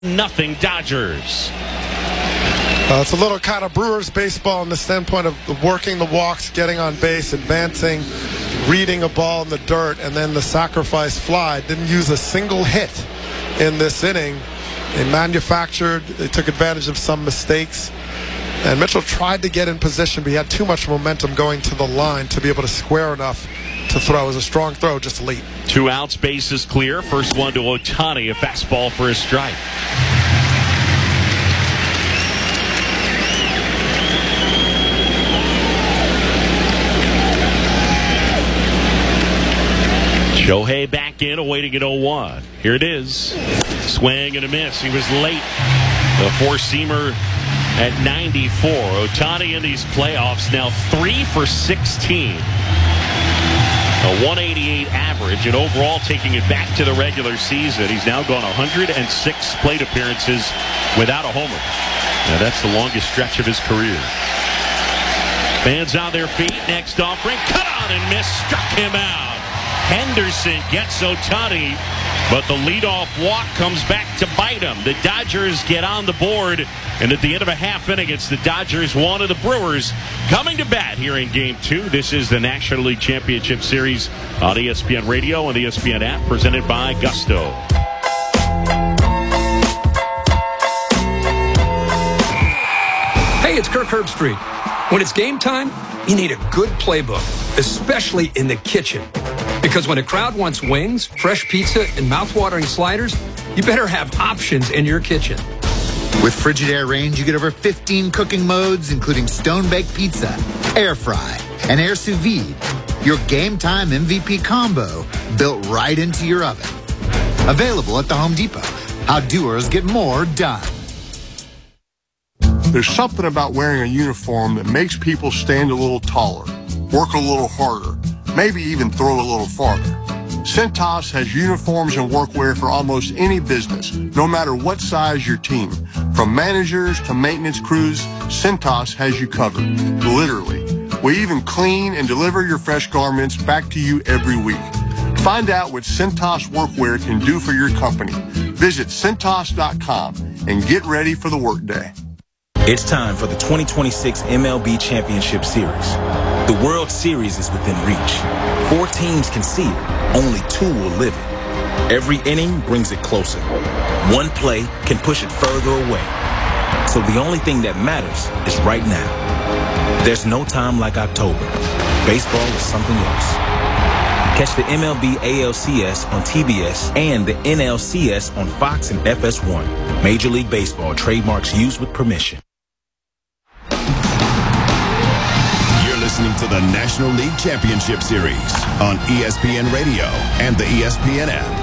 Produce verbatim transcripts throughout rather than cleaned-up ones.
Nothing Dodgers. Uh, it's a little kind of Brewers baseball in the standpoint of working the walks, getting on base, advancing, reading a ball in the dirt, and then the sacrifice fly. Didn't use a single hit in this inning. They manufactured, they took advantage of some mistakes. And Mitchell tried to get in position, but he had too much momentum going to the line to be able to square enough to throw. It was a strong throw, just late. Two outs, bases clear. First one to Ohtani, a fastball for a strike. Shohei back in, awaiting at oh one. Here it is. Swing and a miss. He was late. The four-seamer at ninety-four. Ohtani in these playoffs now three for sixteen. A one eighty-eight average, and overall taking it back to the regular season, he's now gone one hundred six plate appearances without a homer. Now that's the longest stretch of his career. Fans on their feet. Next offering. Cut on and miss. Struck him out. Henderson gets Ohtani, but the leadoff walk comes back to bite him. The Dodgers get on the board, and at the end of a half inning, it's the Dodgers one of the Brewers coming to bat here in Game two. This is the National League Championship Series on E S P N Radio and the E S P N app, presented by Gusto. Hey, it's Kirk Herbstreit. When it's game time, you need a good playbook, especially in the kitchen. Because when a crowd wants wings, fresh pizza, and mouth-watering sliders, you better have options in your kitchen. With Frigidaire Range, you get over fifteen cooking modes, including stone-baked pizza, air fry, and air sous vide. Your game-time M V P combo built right into your oven. Available at the Home Depot. How doers get more done. There's something about wearing a uniform that makes people stand a little taller, work a little harder, maybe even throw a little farther. Cintas has uniforms and workwear for almost any business, no matter what size your team. From managers to maintenance crews, Cintas has you covered, literally. We even clean and deliver your fresh garments back to you every week. Find out what Cintas workwear can do for your company. Visit Cintas dot com and get ready for the workday. It's time for the twenty twenty-six M L B Championship Series. The World Series is within reach. Four teams can see it. Only two will live it. Every inning brings it closer. One play can push it further away. So the only thing that matters is right now. There's no time like October. Baseball is something else. Catch the M L B A L C S on T B S and the N L C S on Fox and F S one. Major League Baseball trademarks used with permission. Listening to the National League Championship Series on E S P N Radio and the E S P N app.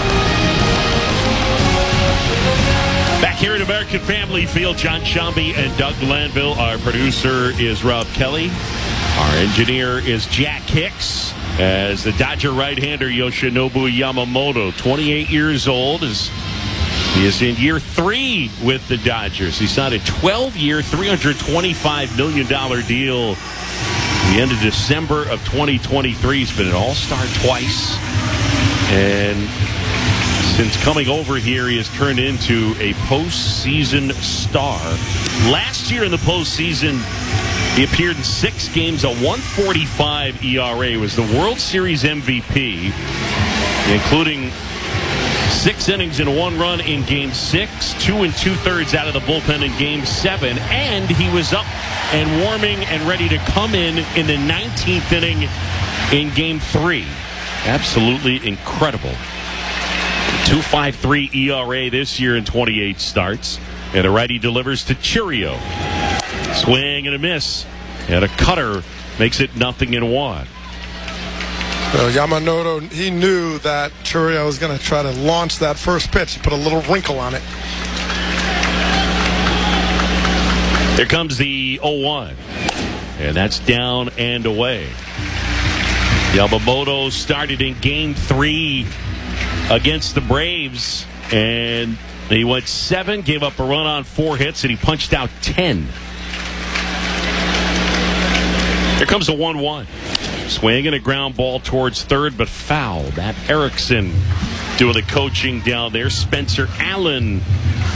Back here at American Family Field, John Shambi and Doug Glanville. Our producer is Rob Kelly. Our engineer is Jack Hicks. As the Dodger right-hander Yoshinobu Yamamoto, twenty-eight years old, is he is in year three with the Dodgers. He signed a twelve-year, three hundred twenty-five million dollars deal the end of December of twenty twenty-three. He's been an all-star twice. And since coming over here, he has turned into a postseason star. Last year in the postseason, he appeared in six games, a one forty-five E R A. Was the World Series M V P, including six innings and one run in game six, two and two-thirds out of the bullpen in game seven, and he was up and warming and ready to come in in the nineteenth inning in game three. Absolutely incredible. two point five three E R A this year in twenty-eight starts. And a righty delivers to Chourio. Swing and a miss. And a cutter makes it nothing in one. Uh, Yamamoto, he knew that Chourio was going to try to launch that first pitch. He put a little wrinkle on it. Here comes the oh one. And that's down and away. Yamamoto started in game three against the Braves. And he went seven, gave up a run on four hits, and he punched out ten. Here comes the one one. Swinging a ground ball towards third, but foul. Matt Erickson doing the coaching down there. Spencer Allen